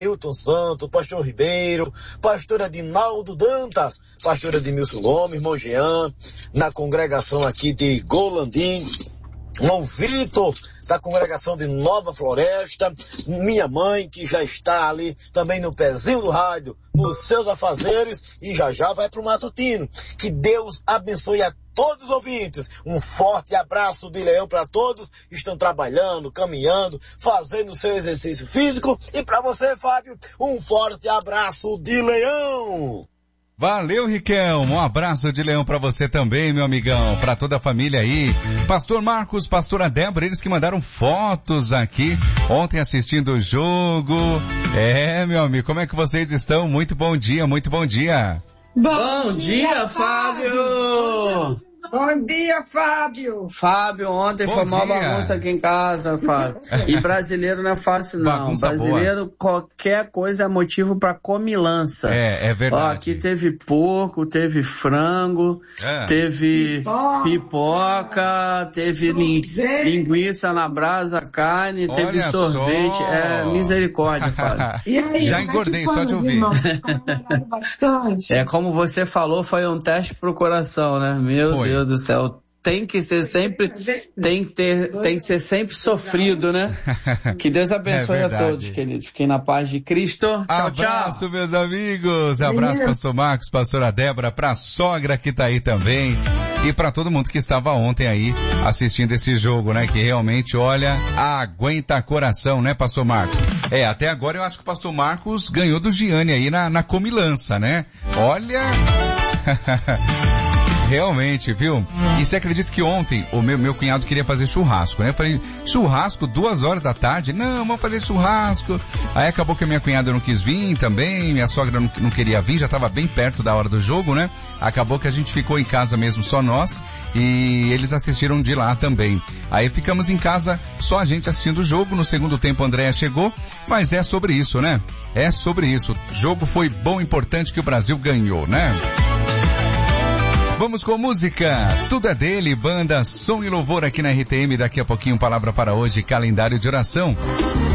Hilton Santos, pastor Ribeiro, pastor Adinaldo Dantas, pastor Edmilson Gomes, irmão Jean, na congregação aqui de Golandim, irmão Vitor, da congregação de Nova Floresta, minha mãe que já está ali também no pezinho do rádio, nos seus afazeres e já vai para o matutino. Que Deus abençoe a todos os ouvintes. Um forte abraço de leão para todos que estão trabalhando, caminhando, fazendo seu exercício físico. E para você, Fábio, um forte abraço de leão. Valeu, Riquelme. Um abraço de leão pra você também, meu amigão. Pra toda a família aí. Pastor Marcos, pastora Débora, eles que mandaram fotos aqui ontem assistindo o jogo. Meu amigo, como é que vocês estão? Muito bom dia, muito bom dia. Bom dia, Fábio! Bom dia, Fábio! Fábio, ontem foi uma bagunça aqui em casa, Fábio. E brasileiro não é fácil, não. Bagunça brasileiro, boa. qualquer coisa é motivo pra comilança. É verdade. Ó, aqui teve porco, teve frango, teve pipoca, teve linguiça na brasa, carne, teve sorvete. Só. Misericórdia, Fábio. E aí, já engordei só de ouvir. É como você falou, foi um teste pro coração, né? Meu Deus do céu. Tem que ser sempre sofrido, né? Que Deus abençoe a todos, queridos. Fiquem na paz de Cristo. Tchau, Abraço, meus amigos. Abraço, pastor Marcos, pastora Débora, pra sogra que tá aí também. E pra todo mundo que estava ontem aí assistindo esse jogo, né? Que realmente, olha, aguenta coração, né, pastor Marcos? Até agora eu acho que o pastor Marcos ganhou do Gianni aí na comilança, né? Olha... Realmente, viu? E você acredita que ontem o meu cunhado queria fazer churrasco, né? Eu falei, churrasco 2h da tarde? Não, vamos fazer churrasco. Aí acabou que a minha cunhada não quis vir também, minha sogra não queria vir, já estava bem perto da hora do jogo, né? Acabou que a gente ficou em casa mesmo, só nós, e eles assistiram de lá também. Aí ficamos em casa, só a gente assistindo o jogo. No segundo tempo a Andréia chegou, mas é sobre isso, né? É sobre isso. O jogo foi bom, importante que o Brasil ganhou, né? Vamos com música, tudo é dele, banda Som e Louvor aqui na RTM, daqui a pouquinho palavra para hoje, calendário de oração.